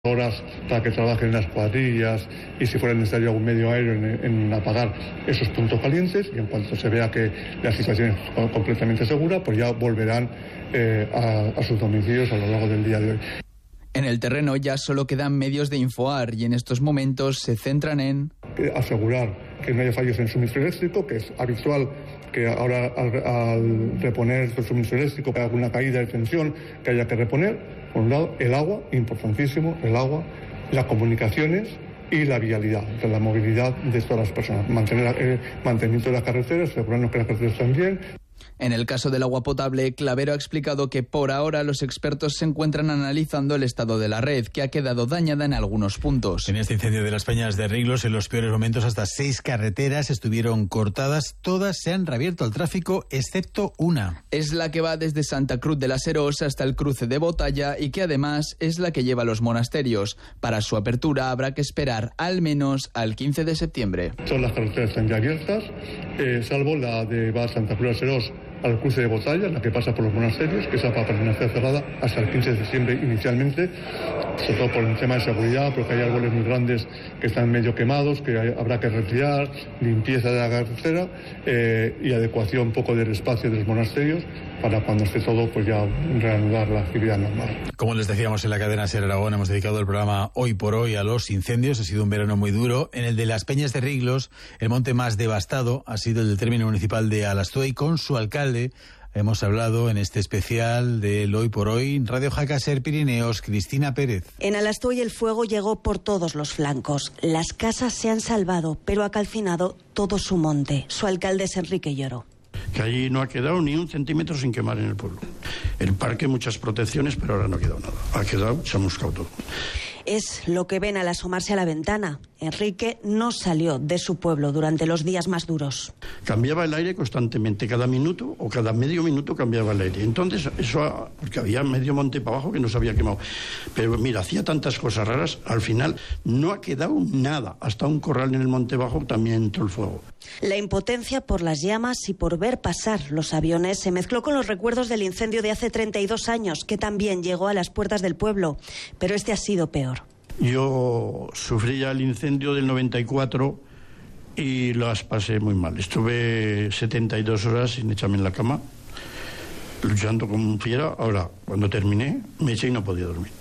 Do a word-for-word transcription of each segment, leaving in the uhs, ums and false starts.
horas para que trabajen las cuadrillas y si fuera necesario algún medio aéreo en, en apagar esos puntos calientes, y en cuanto se vea que la situación es completamente segura, pues ya volverán eh, a, a sus domicilios a lo largo del día de hoy. En el terreno ya solo quedan medios de Infoar y en estos momentos se centran en asegurar que no haya fallos en el suministro eléctrico, que es habitual que ahora al, al reponer el suministro eléctrico haya alguna caída de tensión que haya que reponer. Por un lado, el agua, importantísimo, el agua, las comunicaciones y la vialidad, de la movilidad de todas las personas. Mantener el mantenimiento de las carreteras, asegurarnos que las carreteras están bien. En el caso del agua potable, Clavero ha explicado que por ahora los expertos se encuentran analizando el estado de la red, que ha quedado dañada en algunos puntos. En este incendio de las Peñas de Riglos, en los peores momentos, hasta seis carreteras estuvieron cortadas. Todas se han reabierto al tráfico, excepto una. Es la que va desde Santa Cruz de las Heros hasta el cruce de Botalla y que además es la que lleva a los monasterios. Para su apertura habrá que esperar al menos al quince de septiembre. Todas las carreteras están ya abiertas, eh, salvo la de va a Santa Cruz de las Heros al cruce de Botalla, la que pasa por los monasterios, que esa va a permanecer cerrada hasta el quince de septiembre inicialmente, sobre todo por el tema de seguridad, porque hay árboles muy grandes que están medio quemados, que hay, habrá que retirar, limpieza de la carretera eh, y adecuación un poco del espacio de los monasterios para cuando esté todo, pues ya reanudar la actividad normal. Como les decíamos en la cadena SER Aragón, hemos dedicado el programa Hoy por Hoy a los incendios. Ha sido un verano muy duro. En el de las Peñas de Riglos, el monte más devastado ha sido el del término municipal de Alastuey. Con su alcalde hemos hablado en este especial del Hoy por Hoy. Radio Jaca Ser Pirineos, Cristina Pérez. En Alastuey el fuego llegó por todos los flancos. Las casas se han salvado, pero ha calcinado todo su monte. Su alcalde es Enrique Lloro. Que allí no ha quedado ni un centímetro sin quemar en el pueblo. El parque, muchas protecciones, pero ahora no ha quedado nada. Ha quedado chamuscado todo. Es lo que ven al asomarse a la ventana. Enrique no salió de su pueblo durante los días más duros. Cambiaba el aire constantemente, cada minuto o cada medio minuto cambiaba el aire. Entonces, eso, porque había medio monte para abajo que no se había quemado. Pero mira, hacía tantas cosas raras, al final no ha quedado nada. Hasta un corral en el monte bajo también entró el fuego. La impotencia por las llamas y por ver pasar los aviones se mezcló con los recuerdos del incendio de hace treinta y dos años, que también llegó a las puertas del pueblo. Pero este ha sido peor. Yo sufrí ya el incendio del noventa y cuatro y las pasé muy mal. Estuve setenta y dos horas sin echarme en la cama, luchando como fiera. Ahora, cuando terminé, me eché y no podía dormir.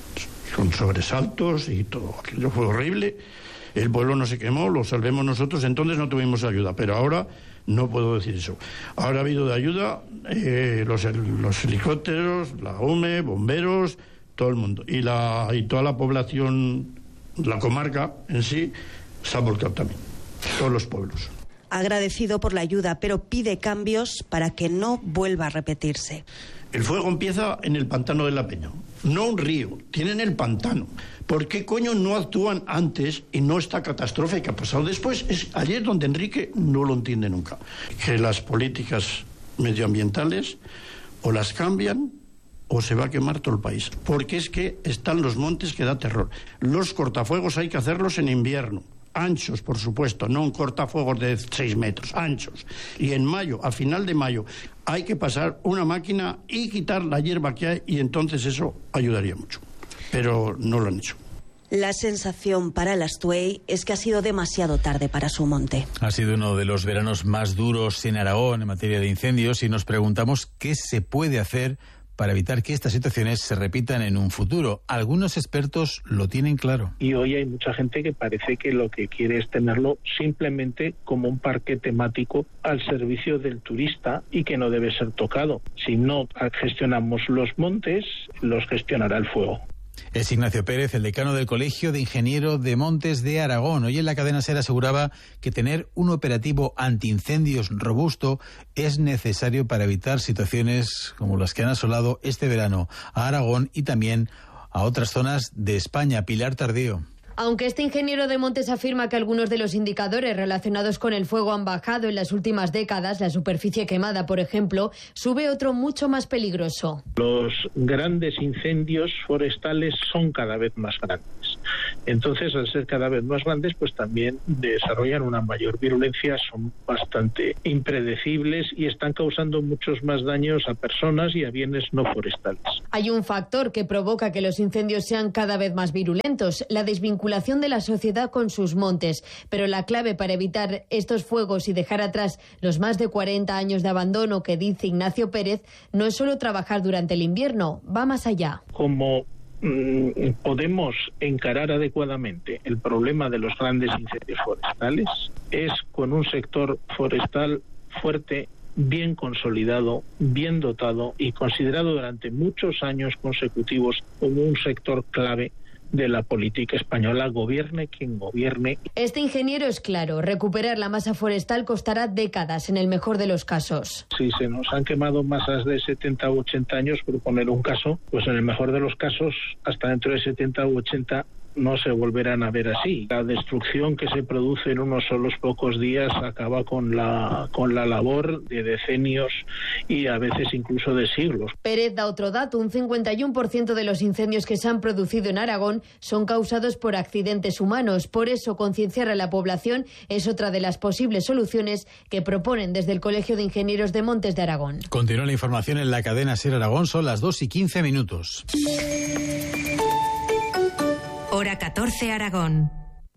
Con sobresaltos y todo. Aquello fue horrible. El pueblo no se quemó, lo salvemos nosotros, entonces no tuvimos ayuda. Pero ahora no puedo decir eso. Ahora ha habido de ayuda eh, los, los helicópteros, la U M E, bomberos, todo el mundo. Y, la, y toda la población, la comarca en sí, se ha volcado también. Todos los pueblos. Agradecido por la ayuda, pero pide cambios para que no vuelva a repetirse. El fuego empieza en el pantano de la Peña, no un río, tienen el pantano. ¿Por qué coño no actúan antes y no esta catástrofe que ha pasado después? Es ayer donde Enrique no lo entiende nunca. Que las políticas medioambientales o las cambian o se va a quemar todo el país. Porque es que están los montes que da terror. Los cortafuegos hay que hacerlos en invierno. Anchos, por supuesto, no un cortafuegos de seis metros, anchos. Y en mayo, a final de mayo, hay que pasar una máquina y quitar la hierba que hay y entonces eso ayudaría mucho. Pero no lo han hecho. La sensación para Alastuey es que ha sido demasiado tarde para su monte. Ha sido uno de los veranos más duros en Aragón en materia de incendios y nos preguntamos qué se puede hacer para evitar que estas situaciones se repitan en un futuro. Algunos expertos lo tienen claro. Y hoy hay mucha gente que parece que lo que quiere es tenerlo simplemente como un parque temático al servicio del turista y que no debe ser tocado. Si no gestionamos los montes, los gestionará el fuego. Es Ignacio Pérez, el decano del Colegio de Ingenieros de Montes de Aragón. Hoy en la cadena SER aseguraba que tener un operativo antiincendios robusto es necesario para evitar situaciones como las que han asolado este verano a Aragón y también a otras zonas de España. Pilar Tardío. Aunque este ingeniero de montes afirma que algunos de los indicadores relacionados con el fuego han bajado en las últimas décadas, la superficie quemada, por ejemplo, sube otro mucho más peligroso. Los grandes incendios forestales son cada vez más grandes Entonces, al ser cada vez más grandes, pues también desarrollan una mayor virulencia, son bastante impredecibles y están causando muchos más daños a personas y a bienes no forestales. Hay un factor que provoca que los incendios sean cada vez más virulentos, la desvinculación de la sociedad con sus montes. Pero la clave para evitar estos fuegos y dejar atrás los más de cuarenta años de abandono que dice Ignacio Pérez no es solo trabajar durante el invierno, va más allá. Como podemos encarar adecuadamente el problema de los grandes incendios forestales es con un sector forestal fuerte, bien consolidado, bien dotado y considerado durante muchos años consecutivos como un sector clave de la política española, gobierne quien gobierne. Este ingeniero es claro, recuperar la masa forestal costará décadas en el mejor de los casos. Si se nos han quemado masas de setenta u ochenta años, por poner un caso, pues en el mejor de los casos, hasta dentro de setenta u ochenta no se volverán a ver así. La destrucción que se produce en unos solos pocos días acaba con la, con la labor de decenios y a veces incluso de siglos. Pérez da otro dato, un cincuenta y uno por ciento de los incendios que se han producido en Aragón son causados por accidentes humanos. Por eso, concienciar a la población es otra de las posibles soluciones que proponen desde el Colegio de Ingenieros de Montes de Aragón. Continúa la información en la cadena SER Aragón, son las dos y quince minutos. Hora catorce Aragón.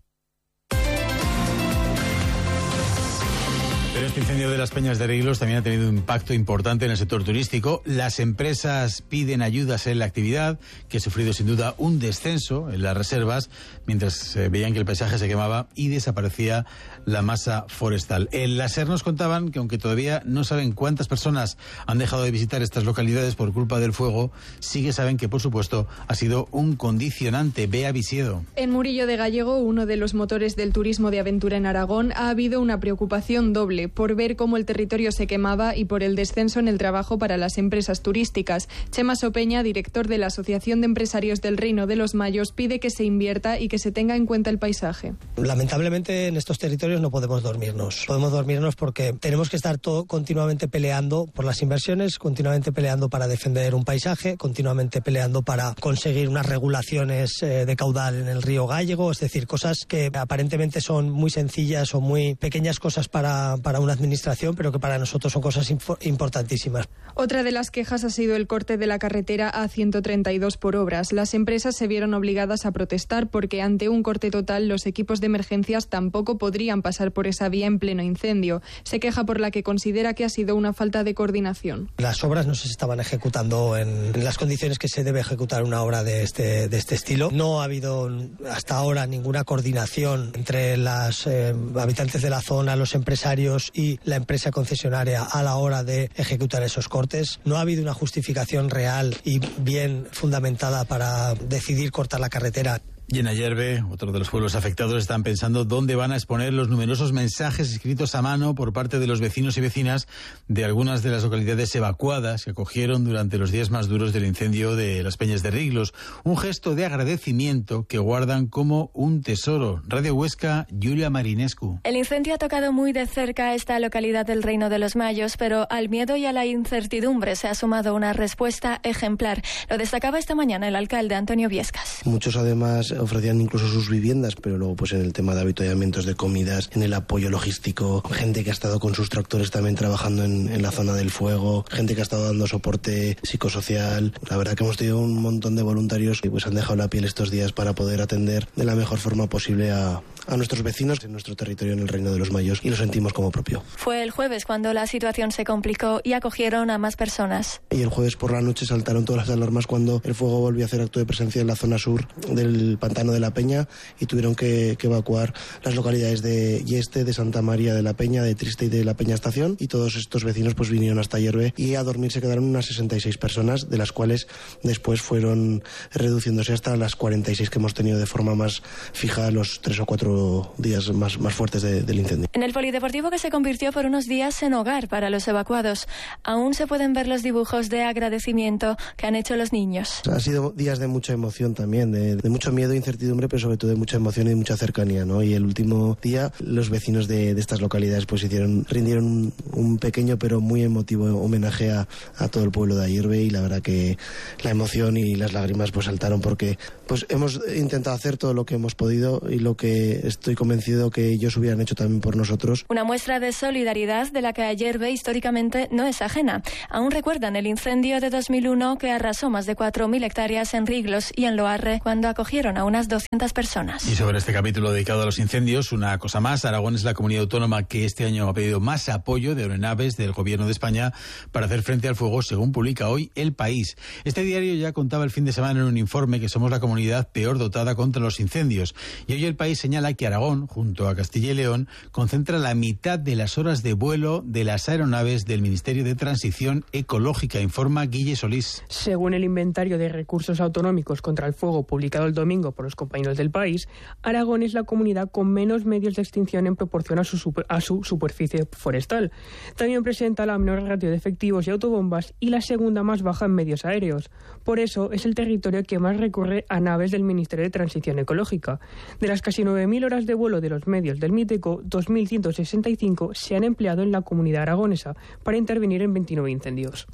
Pero este incendio de las Peñas de Riglos también ha tenido un impacto importante en el sector turístico. Las empresas piden ayudas en la actividad, que ha sufrido sin duda un descenso en las reservas, mientras eh, veían que el paisaje se quemaba y desaparecía la masa forestal. En la SER nos contaban que aunque todavía no saben cuántas personas han dejado de visitar estas localidades por culpa del fuego, sí que saben que, por supuesto, ha sido un condicionante. Bea Visiedo. En Murillo de Gallego, uno de los motores del turismo de aventura en Aragón, ha habido una preocupación doble por ver cómo el territorio se quemaba y por el descenso en el trabajo para las empresas turísticas. Chema Sopeña, director de la Asociación de Empresarios del Reino de los Mayos, pide que se invierta y que se tenga en cuenta el paisaje. Lamentablemente en estos territorios no podemos dormirnos. Podemos dormirnos porque tenemos que estar todo continuamente peleando por las inversiones, continuamente peleando para defender un paisaje, continuamente peleando para conseguir unas regulaciones eh, de caudal en el río Gallego, es decir, cosas que aparentemente son muy sencillas o muy pequeñas cosas para, para una administración, pero que para nosotros son cosas importantísimas. Otra de las quejas ha sido el corte de la carretera A ciento treinta y dos por obras. Las empresas se vieron obligadas a protestar porque ante un corte total los equipos de emergencias tampoco podrían pasar por esa vía en pleno incendio. Se queja por la que considera que ha sido una falta de coordinación. Las obras no se estaban ejecutando en las condiciones que se debe ejecutar una obra de este, de este estilo. No ha habido hasta ahora ninguna coordinación entre los eh, habitantes de la zona, los empresarios y la empresa concesionaria a la hora de ejecutar esos cortes. No ha habido una justificación real y bien fundamentada para decidir cortar la carretera. Y en Ayerbe, otro de los pueblos afectados, están pensando dónde van a exponer los numerosos mensajes escritos a mano por parte de los vecinos y vecinas de algunas de las localidades evacuadas que acogieron durante los días más duros del incendio de las Peñas de Riglos. Un gesto de agradecimiento que guardan como un tesoro. Radio Huesca, Julia Marinescu. El incendio ha tocado muy de cerca a esta localidad del Reino de los Mayos, pero al miedo y a la incertidumbre se ha sumado una respuesta ejemplar. Lo destacaba esta mañana el alcalde Antonio Viescas. Muchos además ofrecían incluso sus viviendas, pero luego pues en el tema de avituallamientos de comidas, en el apoyo logístico, gente que ha estado con sus tractores también trabajando en, en la zona del fuego, gente que ha estado dando soporte psicosocial. La verdad que hemos tenido un montón de voluntarios que pues han dejado la piel estos días para poder atender de la mejor forma posible a, a nuestros vecinos en nuestro territorio en el Reino de los Mayos y lo sentimos como propio. Fue el jueves cuando la situación se complicó y acogieron a más personas. Y el jueves por la noche saltaron todas las alarmas cuando el fuego volvió a hacer acto de presencia en la zona sur del pantano de la Peña y tuvieron que, que evacuar las localidades de Yeste, de Santa María de la Peña, de Triste y de la Peña Estación, y todos estos vecinos pues vinieron hasta Ayerbe y a dormir se quedaron unas sesenta y seis personas, de las cuales después fueron reduciéndose hasta las cuarenta y seis que hemos tenido de forma más fija los tres o cuatro días más, más fuertes de, del incendio. En el polideportivo, que se convirtió por unos días en hogar para los evacuados, aún se pueden ver los dibujos de agradecimiento que han hecho los niños. Han sido días de mucha emoción también, de, de mucho miedo e incertidumbre, pero sobre todo de mucha emoción y de mucha cercanía, ¿no? Y el último día los vecinos de, de estas localidades pues hicieron, rindieron un, un pequeño pero muy emotivo homenaje a, a todo el pueblo de Ayerbe, y la verdad que la emoción y las lágrimas pues saltaron porque pues hemos intentado hacer todo lo que hemos podido y lo que estoy convencido que ellos hubieran hecho también por nosotros. Una muestra de solidaridad de la que Ayerbe históricamente no es ajena. Aún recuerdan el incendio de dos mil uno que arrasó más de cuatro mil hectáreas en Riglos y en Loarre cuando acogieron a unas doscientas personas. Y sobre este capítulo dedicado a los incendios, una cosa más. Aragón es la comunidad autónoma que este año ha pedido más apoyo de aeronaves del Gobierno de España para hacer frente al fuego, según publica hoy El País. Este diario ya contaba el fin de semana en un informe que somos la comunidad peor dotada contra los incendios. Y hoy El País señala que Aragón, junto a Castilla y León, concentra la mitad de las horas de vuelo de las aeronaves del Ministerio de Transición Ecológica, informa Guille Solís. Según el inventario de recursos autonómicos contra el fuego publicado el domingo por los compañeros del País, Aragón es la comunidad con menos medios de extinción en proporción a su, super, a su superficie forestal. También presenta la menor ratio de efectivos y autobombas y la segunda más baja en medios aéreos. Por eso es el territorio que más recurre a naves del Ministerio de Transición Ecológica. De las casi nueve mil horas de vuelo de los medios del MITECO, dos mil ciento sesenta y cinco se han empleado en la comunidad aragonesa para intervenir en veintinueve incendios.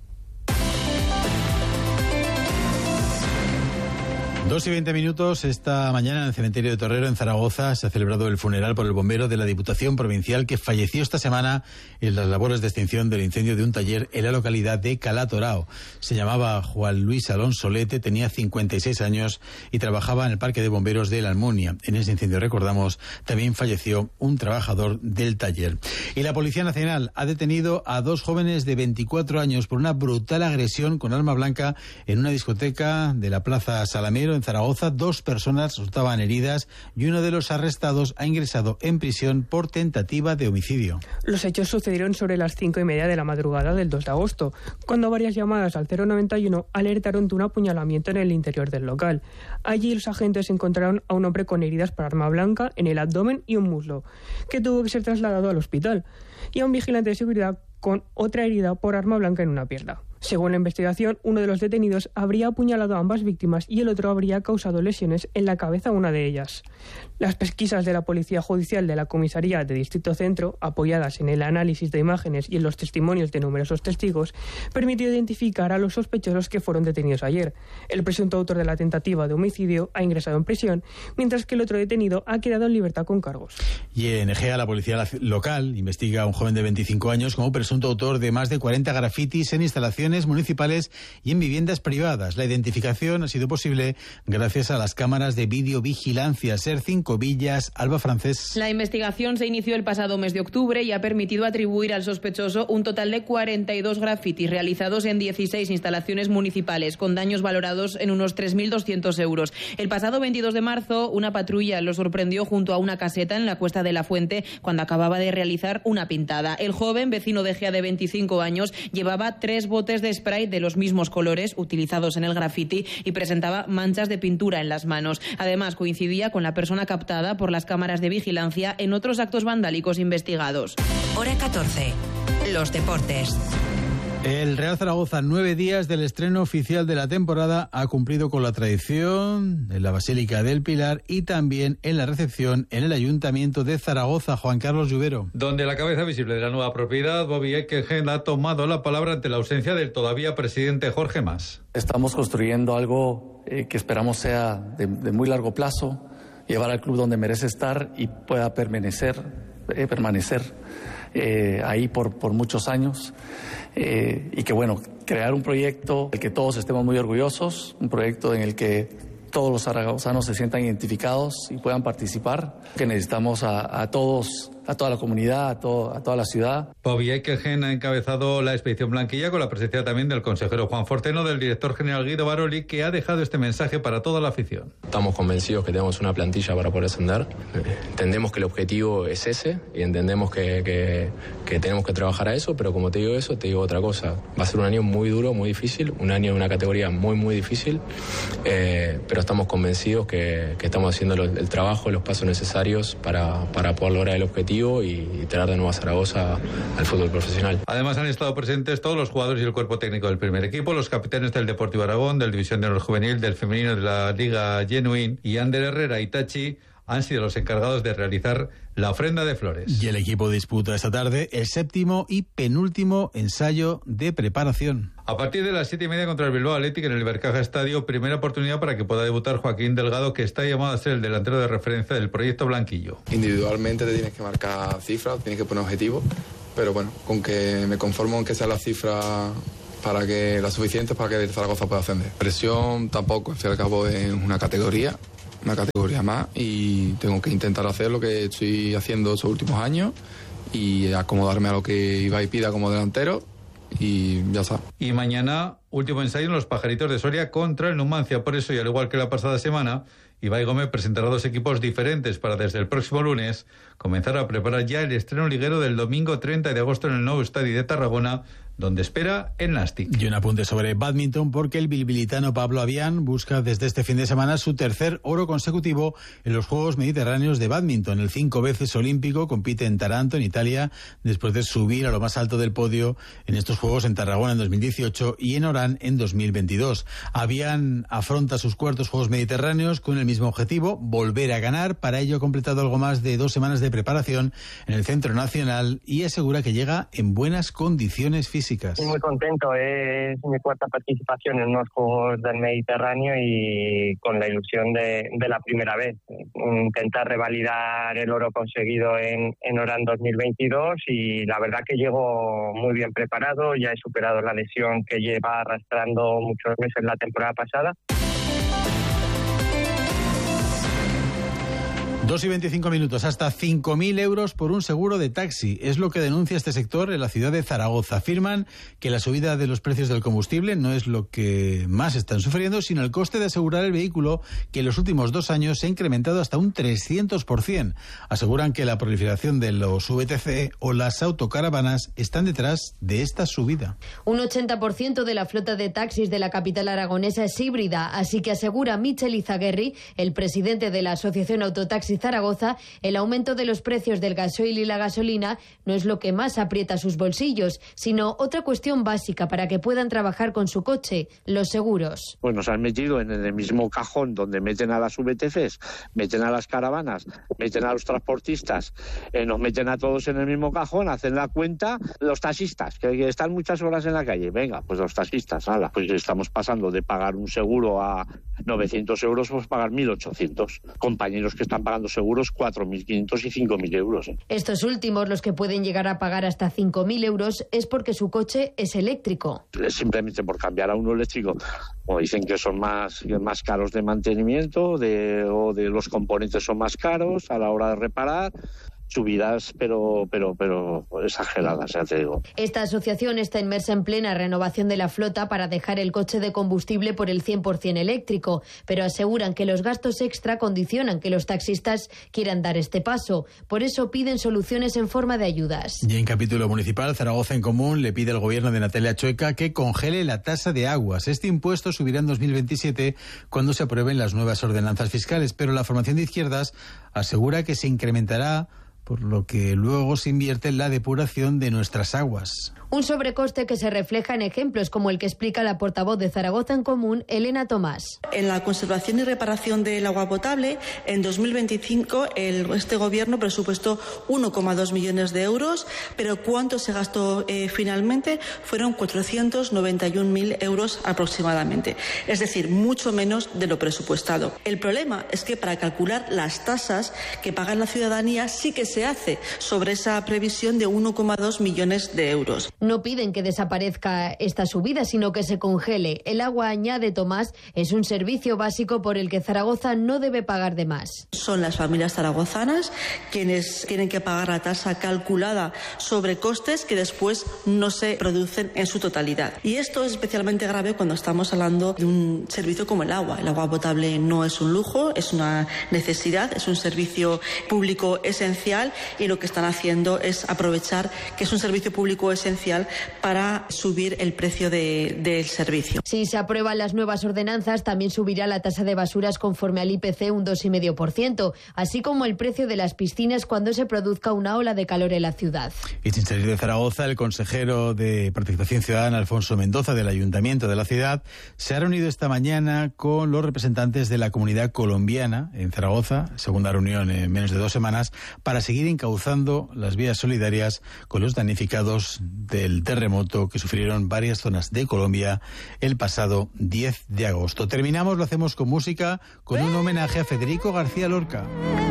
Dos y veinte minutos. Esta mañana en el cementerio de Torrero, en Zaragoza, se ha celebrado el funeral por el bombero de la Diputación Provincial que falleció esta semana en las labores de extinción del incendio de un taller en la localidad de Calatorao. Se llamaba Juan Luis Alonso Lete, tenía cincuenta y seis años y trabajaba en el Parque de Bomberos de la Almunia. En ese incendio, recordamos, también falleció un trabajador del taller. Y la Policía Nacional ha detenido a dos jóvenes de veinticuatro años por una brutal agresión con arma blanca en una discoteca de la Plaza Salamero, en Zaragoza. Dos personas resultaban heridas y uno de los arrestados ha ingresado en prisión por tentativa de homicidio. Los hechos sucedieron sobre las cinco y media de la madrugada del dos de agosto, cuando varias llamadas al cero noventa y uno alertaron de un apuñalamiento en el interior del local. Allí los agentes encontraron a un hombre con heridas por arma blanca en el abdomen y un muslo, que tuvo que ser trasladado al hospital, y a un vigilante de seguridad con otra herida por arma blanca en una pierna. Según la investigación, uno de los detenidos habría apuñalado a ambas víctimas y el otro habría causado lesiones en la cabeza a una de ellas. Las pesquisas de la Policía Judicial de la Comisaría de Distrito Centro, apoyadas en el análisis de imágenes y en los testimonios de numerosos testigos, permitió identificar a los sospechosos que fueron detenidos ayer. El presunto autor de la tentativa de homicidio ha ingresado en prisión, mientras que el otro detenido ha quedado en libertad con cargos. Y en Egea, la policía local investiga a un joven de veinticinco años como presunto autor de más de cuarenta grafitis en instalaciones municipales y en viviendas privadas. La identificación ha sido posible gracias a las cámaras de videovigilancia. Ser cinco Villas, Alba Francés. La investigación se inició el pasado mes de octubre y ha permitido atribuir al sospechoso un total de cuarenta y dos grafitis realizados en dieciséis instalaciones municipales, con daños valorados en unos tres mil doscientos euros. El pasado veintidós de marzo, una patrulla lo sorprendió junto a una caseta en la Cuesta de la Fuente cuando acababa de realizar una pintada. El joven, vecino de Egea de veinticinco años, llevaba tres botes de spray de los mismos colores utilizados en el grafiti y presentaba manchas de pintura en las manos. Además, coincidía con la persona captada por las cámaras de vigilancia en otros actos vandálicos investigados. Hora catorce. Los deportes. El Real Zaragoza, nueve días del estreno oficial de la temporada, ha cumplido con la tradición en la Basílica del Pilar y también en la recepción en el Ayuntamiento de Zaragoza. Juan Carlos Lluvero. Donde la cabeza visible de la nueva propiedad, Bobby Eckegen, ha tomado la palabra ante la ausencia del todavía presidente Jorge Mas. Estamos construyendo algo eh, que esperamos sea de, de muy largo plazo, llevar al club donde merece estar y pueda permanecer, eh, permanecer eh, ahí por, por muchos años. Eh, y que bueno, crear un proyecto del que todos estemos muy orgullosos, un proyecto en el que todos los zaragozanos se sientan identificados y puedan participar, que necesitamos a, a todos, a toda la comunidad, a, todo, a toda la ciudad. Bobby Eckegen ha encabezado la expedición blanquilla con la presencia también del consejero Juan Forteno, del director general Guido Baroli, que ha dejado este mensaje para toda la afición. Estamos convencidos que tenemos una plantilla para poder ascender. Entendemos que el objetivo es ese y entendemos que, que, que tenemos que trabajar a eso, pero como te digo eso, te digo otra cosa. Va a ser un año muy duro, muy difícil, un año en una categoría muy, muy difícil, eh, pero estamos convencidos que, que estamos haciendo el, el trabajo, los pasos necesarios para, para poder lograr el objetivo y, y traer de nuevo a Zaragoza al fútbol profesional. Además han estado presentes todos los jugadores y el cuerpo técnico del primer equipo, los capitanes del Deportivo Aragón, del División de Honor Juvenil, del femenino de la Liga Genuine y Ander Herrera Itachi, han sido los encargados de realizar la ofrenda de flores. Y el equipo disputa esta tarde el séptimo y penúltimo ensayo de preparación. A partir de las siete y media contra el Bilbao Athletic en el Ibercaja Estadio, primera oportunidad para que pueda debutar Joaquín Delgado, que está llamado a ser el delantero de referencia del proyecto blanquillo. Individualmente te tienes que marcar cifras, tienes que poner objetivos, pero bueno, con que me conformo en que sea la cifra para que la suficiente para que el Zaragoza pueda ascender. Presión tampoco, al fin y al cabo es una categoría, una categoría más, y tengo que intentar hacer lo que estoy haciendo estos últimos años y acomodarme a lo que Ibai pida como delantero. Y ya está. Y mañana, último ensayo en los Pajaritos de Soria contra el Numancia. Por eso, y al igual que la pasada semana, Ibai Gómez presentará dos equipos diferentes para desde el próximo lunes comenzar a preparar ya el estreno liguero del domingo treinta de agosto en el nuevo estadio de Tarragona, donde espera el Nàstic. Y un apunte sobre bádminton, porque el bilbilitano Pablo Avián busca desde este fin de semana su tercer oro consecutivo en los Juegos Mediterráneos de bádminton. El cinco veces olímpico compite en Taranto, en Italia, después de subir a lo más alto del podio en estos Juegos en Tarragona en dos mil dieciocho y en Orán en dos mil veintidós. Avián afronta sus cuartos Juegos Mediterráneos con el mismo objetivo, volver a ganar. Para ello ha completado algo más de dos semanas de preparación en el Centro Nacional y asegura que llega en buenas condiciones físicas. Estoy muy contento, es mi cuarta participación en unos Juegos del Mediterráneo y con la ilusión de, de la primera vez. Intentar revalidar el oro conseguido en, en Orán dos mil veintidós y la verdad que llego muy bien preparado, ya he superado la lesión que lleva arrastrando muchos meses la temporada pasada. Dos y veinticinco minutos, hasta cinco mil euros por un seguro de taxi. Es lo que denuncia este sector en la ciudad de Zaragoza. Afirman que la subida de los precios del combustible no es lo que más están sufriendo, sino el coste de asegurar el vehículo, que en los últimos dos años se ha incrementado hasta un trescientos por ciento. Aseguran que la proliferación de los V T C o las autocaravanas están detrás de esta subida. Un ochenta por ciento de la flota de taxis de la capital aragonesa es híbrida, así que asegura Michel Izaguirre, el presidente de la Asociación Autotaxi Zaragoza, el aumento de los precios del gasoil y la gasolina no es lo que más aprieta sus bolsillos, sino otra cuestión básica para que puedan trabajar con su coche, los seguros. Pues nos han metido en el mismo cajón donde meten a las V T Cs, meten a las caravanas, meten a los transportistas, eh, nos meten a todos en el mismo cajón, hacen la cuenta los taxistas, que, que están muchas horas en la calle. Venga, pues los taxistas, ala, pues estamos pasando de pagar un seguro a novecientos euros, pues pagar mil ochocientos. Compañeros que están pagando seguros cuatro mil quinientos y cinco mil euros. Estos últimos, los que pueden llegar a pagar hasta cinco mil euros, es porque su coche es eléctrico. Simplemente por cambiar a uno eléctrico, o dicen que son más, más caros de mantenimiento, de, o de los componentes son más caros a la hora de reparar. Subidas, pero pero pero exageradas, ya te digo. Esta asociación está inmersa en plena renovación de la flota para dejar el coche de combustible por el cien por ciento eléctrico, pero aseguran que los gastos extra condicionan que los taxistas quieran dar este paso. Por eso piden soluciones en forma de ayudas. Y en capítulo municipal, Zaragoza en Común le pide al gobierno de Natalia Chueca que congele la tasa de aguas. Este impuesto subirá en dos mil veintisiete cuando se aprueben las nuevas ordenanzas fiscales, pero la formación de izquierdas asegura que se incrementará, por lo que luego se invierte en la depuración de nuestras aguas. Un sobrecoste que se refleja en ejemplos como el que explica la portavoz de Zaragoza en Común, Elena Tomás. En la conservación y reparación del agua potable, en dos mil veinticinco el, este gobierno presupuestó uno coma dos millones de euros, pero ¿cuánto se gastó eh, finalmente? Fueron cuatrocientos noventa y un mil euros aproximadamente, es decir, mucho menos de lo presupuestado. El problema es que para calcular las tasas que paga la ciudadanía sí que se hace sobre esa previsión de uno coma dos millones de euros. No piden que desaparezca esta subida, sino que se congele. El agua, añade Tomás, es un servicio básico por el que Zaragoza no debe pagar de más. Son las familias zaragozanas quienes tienen que pagar la tasa calculada sobre costes que después no se producen en su totalidad. Y esto es especialmente grave cuando estamos hablando de un servicio como el agua. El agua potable no es un lujo, es una necesidad, es un servicio público esencial real, y lo que están haciendo es aprovechar que es un servicio público esencial para subir el precio de, del servicio. Si se aprueban las nuevas ordenanzas, también subirá la tasa de basuras conforme al I P C un dos coma cinco por ciento, así como el precio de las piscinas cuando se produzca una ola de calor en la ciudad. Y sin salir de Zaragoza, el consejero de Participación Ciudadana, Alfonso Mendoza, del Ayuntamiento de la ciudad, se ha reunido esta mañana con los representantes de la comunidad colombiana en Zaragoza, segunda reunión en menos de dos semanas, para seguir encauzando las vías solidarias con los damnificados del terremoto que sufrieron varias zonas de Colombia el pasado diez de agosto. Terminamos, lo hacemos con música, con un homenaje a Federico García Lorca.